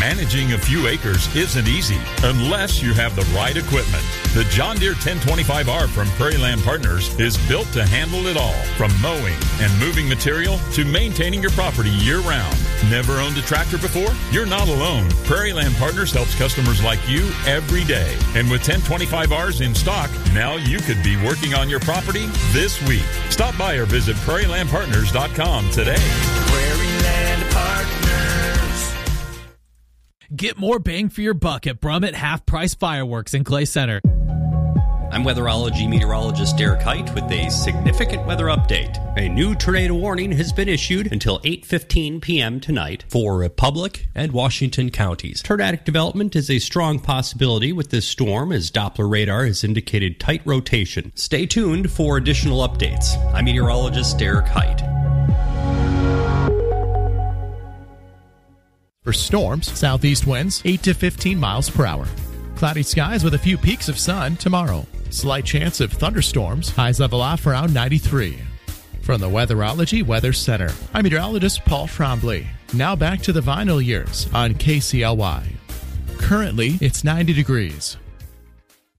Managing a few acres isn't easy unless you have the right equipment. The John Deere 1025R from Prairie Land Partners is built to handle it all, from mowing and moving material to maintaining your property year-round. Never owned a tractor before? You're not alone. Prairie Land Partners helps customers like you every day. And with 1025Rs in stock, now you could be working on your property this week. Stop by or visit prairielandpartners.com today. Prairie Land Partners. Get more bang for your buck at Brummett Half-Price Fireworks in Clay Center. I'm weatherology meteorologist Derek Height with a significant weather update. A new tornado warning has been issued until 8:15 p.m. tonight for Republic and Washington counties. Tornadic development is a strong possibility with this storm, as Doppler radar has indicated tight rotation. Stay tuned for additional updates. I'm meteorologist Derek Height. For storms, southeast winds 8 to 15 miles per hour. Cloudy skies with a few peaks of sun tomorrow. Slight chance of thunderstorms. Highs level off around 93. From the Weatherology Weather Center, I'm meteorologist Paul Trombley. Now back to the vinyl years on KCLY. Currently, it's 90 degrees.